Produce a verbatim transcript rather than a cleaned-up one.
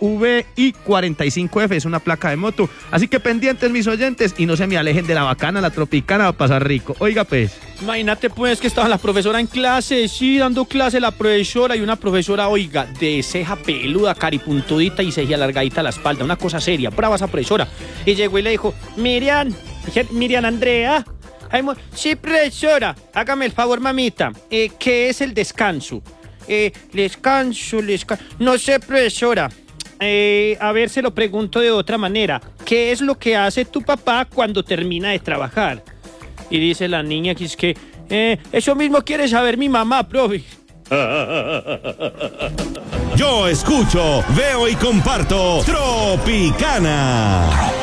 V I cuarenta y cinco F, es una placa de moto. Así que pendientes, mis oyentes, y no se me alejen de la bacana, la tropicana, va a pasar rico. Oiga, pues. Imagínate, pues, que estaba la profesora en clase, sí, dando clase la profesora, y una profesora, oiga, de ceja peluda, caripuntudita y ceja alargadita a la espalda, una cosa seria, brava esa profesora. Y llegó y le dijo, Miriam, Miriam Andrea, sí, profesora, hágame el favor, mamita, eh, ¿qué es el descanso? Eh, descanso, descanso, no sé, profesora. Eh, a ver, se lo pregunto de otra manera. ¿Qué es lo que hace tu papá cuando termina de trabajar? Y dice la niña que es que, eh, eso mismo quiere saber mi mamá, profe. Yo escucho, veo y comparto Tropicana.